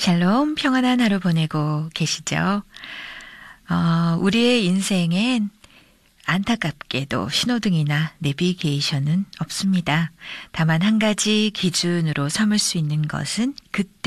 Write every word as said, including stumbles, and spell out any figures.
샬롬, 평안한 하루 보내고 계시죠? 어, 우리의 인생엔 안타깝게도 신호등이나 내비게이션은 없습니다. 다만 한 가지 기준으로 삼을 수 있는 것은 그때